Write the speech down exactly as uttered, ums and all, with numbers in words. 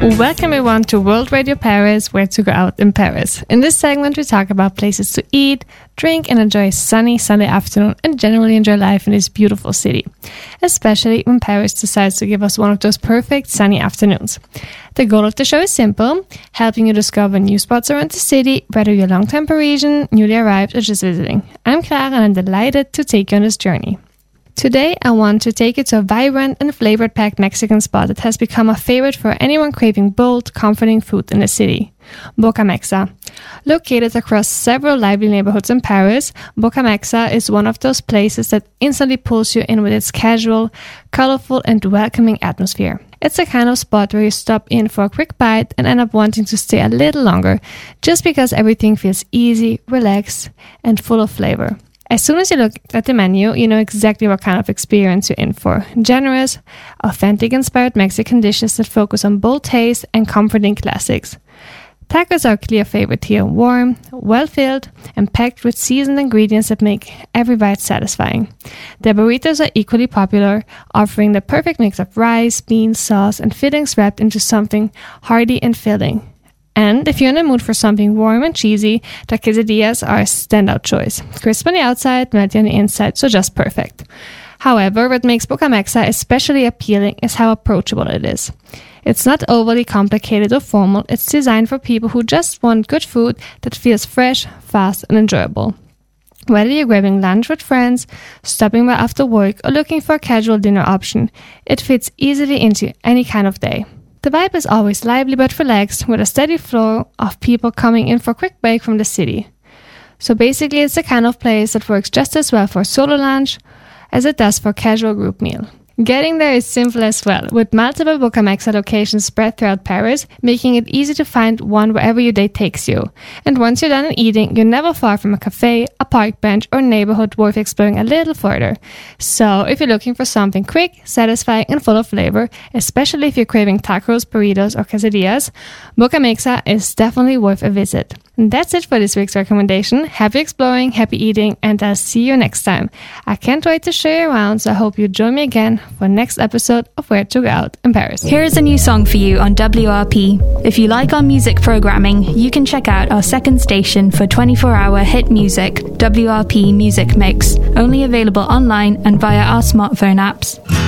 Welcome everyone to World Radio Paris, where to go out in Paris. In this segment we talk about places to eat, drink and enjoy a sunny Sunday afternoon and generally enjoy life in this beautiful city. Especially when Paris decides to give us one of those perfect sunny afternoons. The goal of the show is simple, helping you discover new spots around the city, whether you're a long-time Parisian, newly arrived or just visiting. I'm Clara and I'm delighted to take you on this journey. Today, I want to take you to a vibrant and flavor-packed Mexican spot that has become a favorite for anyone craving bold, comforting food in the city. Boca Mexa. Located across several lively neighborhoods in Paris, Boca Mexa is one of those places that instantly pulls you in with its casual, colorful, and welcoming atmosphere. It's the kind of spot where you stop in for a quick bite and end up wanting to stay a little longer, just because everything feels easy, relaxed, and full of flavor. As soon as you look at the menu, you know exactly what kind of experience you're in for. Generous, authentic-inspired Mexican dishes that focus on bold taste and comforting classics. Tacos are a clear favorite here, warm, well-filled, and packed with seasoned ingredients that make every bite satisfying. The burritos are equally popular, offering the perfect mix of rice, beans, sauce, and fillings wrapped into something hearty and filling. And if you're in the mood for something warm and cheesy, the quesadillas are a standout choice. Crisp on the outside, melty on the inside, so just perfect. However, what makes Boca Mexa especially appealing is how approachable it is. It's not overly complicated or formal, it's designed for people who just want good food that feels fresh, fast, and enjoyable. Whether you're grabbing lunch with friends, stopping by after work, or looking for a casual dinner option, it fits easily into any kind of day. The vibe is always lively but relaxed, with a steady flow of people coming in for a quick break from the city. So basically it's the kind of place that works just as well for a solo lunch as it does for a casual group meal. Getting there is simple as well, with multiple Boca Mexa locations spread throughout Paris, making it easy to find one wherever your day takes you. And once you're done eating, you're never far from a cafe, a park bench, or neighborhood worth exploring a little further. So if you're looking for something quick, satisfying, and full of flavor, especially if you're craving tacos, burritos, or quesadillas, Boca Mexa is definitely worth a visit. And that's it for this week's recommendation. Happy exploring, happy eating, and I'll see you next time. I can't wait to show you around, so I hope you join me again for next episode of Where to Go Out in Paris. Here is a new song for you on W R P. If you like our music programming, you can check out our second station for twenty-four hour hit music, W R P Music Mix, only available online and via our smartphone apps.